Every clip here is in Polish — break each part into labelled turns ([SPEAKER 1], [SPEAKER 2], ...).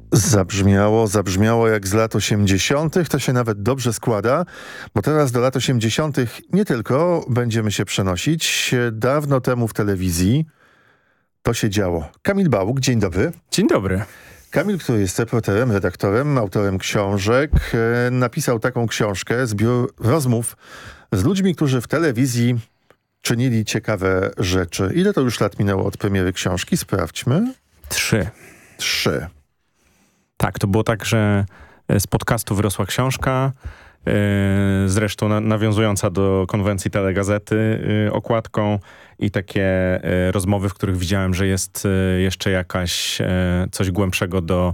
[SPEAKER 1] Zabrzmiało jak z lat 80. To się nawet dobrze składa, bo teraz do lat 80. nie tylko będziemy się przenosić. Dawno temu w telewizji to się działo. Kamil Bałuk, dzień dobry.
[SPEAKER 2] Dzień dobry.
[SPEAKER 1] Kamil, który jest reporterem, redaktorem, autorem książek, napisał taką książkę, zbiór rozmów z ludźmi, którzy w telewizji czynili ciekawe rzeczy. Ile to już lat minęło od premiery książki? Sprawdźmy.
[SPEAKER 2] 3. Tak, to było tak, że z podcastu wyrosła książka, zresztą nawiązująca do konwencji Telegazety okładką i takie rozmowy, w których widziałem, że jest jeszcze jakaś coś głębszego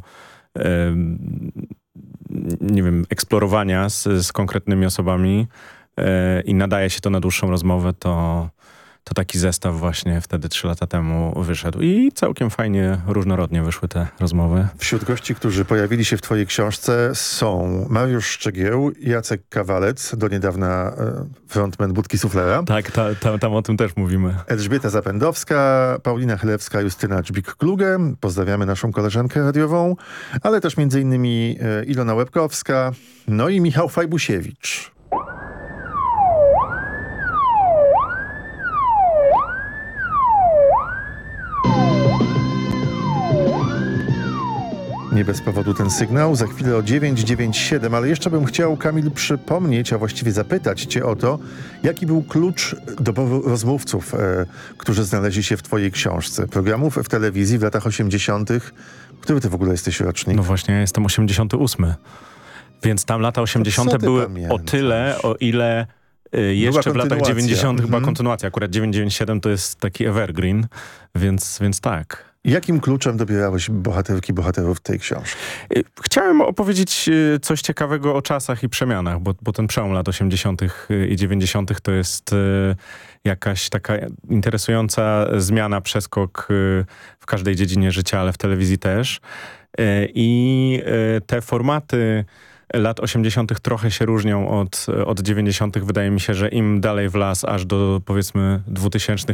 [SPEAKER 2] nie wiem, eksplorowania z konkretnymi osobami i nadaje się to na dłuższą rozmowę, to taki zestaw właśnie wtedy 3 lata temu wyszedł. I całkiem fajnie, różnorodnie wyszły te rozmowy.
[SPEAKER 1] Wśród gości, którzy pojawili się w twojej książce są Mariusz Szczygieł, Jacek Kawalec, do niedawna frontman Budki Suflera.
[SPEAKER 2] Tak, tam o tym też mówimy.
[SPEAKER 1] Elżbieta Zapędowska, Paulina Chylewska, Justyna Dżbik-Kluge. Pozdrawiamy naszą koleżankę radiową, ale też m.in. Ilona Łebkowska, no i Michał Fajbusiewicz. Nie bez powodu ten sygnał. Za chwilę o 9:97, ale jeszcze bym chciał, Kamil, przypomnieć, a właściwie zapytać cię o to, jaki był klucz doboru rozmówców, którzy znaleźli się w twojej książce. Programów w telewizji w latach 80. Który ty w ogóle jesteś rocznik?
[SPEAKER 2] No właśnie, ja jestem 88. Więc tam lata 80. były o tyle, o ile jeszcze w latach 90. była kontynuacja. Akurat 997 to jest taki evergreen, więc tak.
[SPEAKER 1] Jakim kluczem dobierałeś bohaterów tej książki?
[SPEAKER 2] Chciałem opowiedzieć coś ciekawego o czasach i przemianach, bo ten przełom lat 80. i 90. to jest jakaś taka interesująca zmiana, przeskok w każdej dziedzinie życia, ale w telewizji też. I te formaty lat 80. trochę się różnią od 90. Wydaje mi się, że im dalej w las, aż do powiedzmy 2000,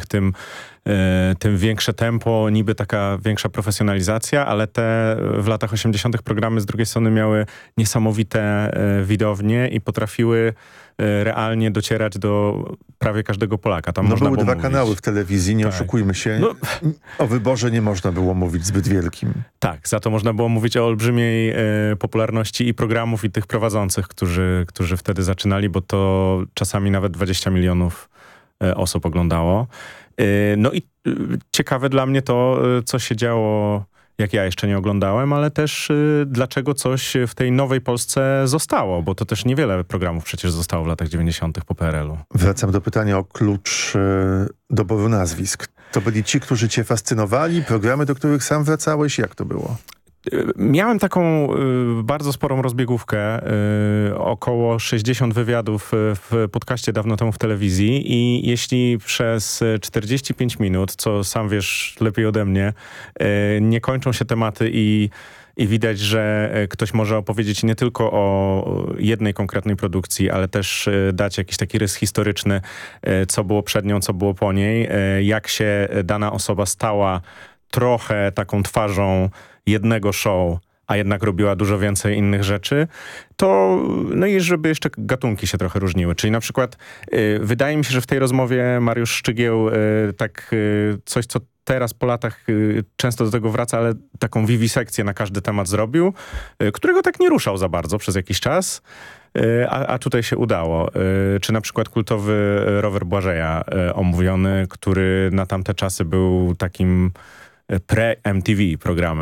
[SPEAKER 2] tym większe tempo, niby taka większa profesjonalizacja, ale te w latach 80. programy z drugiej strony miały niesamowite widownie i potrafiły realnie docierać do prawie każdego Polaka. Tam można
[SPEAKER 1] były
[SPEAKER 2] było
[SPEAKER 1] 2
[SPEAKER 2] mówić.
[SPEAKER 1] kanały w telewizji, nie oszukujmy się. O wyborze nie można było mówić zbyt wielkim.
[SPEAKER 2] Tak, za to można było mówić o olbrzymiej popularności i programów, i tych prowadzących, którzy wtedy zaczynali, bo to czasami nawet 20 milionów osób oglądało. No i ciekawe dla mnie to, co się działo, jak ja jeszcze nie oglądałem, ale też dlaczego coś w tej nowej Polsce zostało, bo to też niewiele programów przecież zostało w latach 90. po PRL-u.
[SPEAKER 1] Wracam do pytania o klucz doboru nazwisk. To byli ci, którzy cię fascynowali, programy, do których sam wracałeś? Jak to było?
[SPEAKER 2] Miałem taką bardzo sporą rozbiegówkę, około 60 wywiadów w podcaście dawno temu w telewizji i jeśli przez 45 minut, co sam wiesz lepiej ode mnie, nie kończą się tematy i widać, że ktoś może opowiedzieć nie tylko o jednej konkretnej produkcji, ale też dać jakiś taki rys historyczny, co było przed nią, co było po niej, jak się dana osoba stała trochę taką twarzą jednego show, a jednak robiła dużo więcej innych rzeczy, to no i żeby jeszcze gatunki się trochę różniły. Czyli na przykład wydaje mi się, że w tej rozmowie Mariusz Szczygieł coś, co teraz po latach często do tego wraca, ale taką wiwisekcję na każdy temat zrobił, którego tak nie ruszał za bardzo przez jakiś czas, a tutaj się udało. Czy na przykład kultowy rower Błażeja omówiony, który na tamte czasy był takim pre-MTV programem.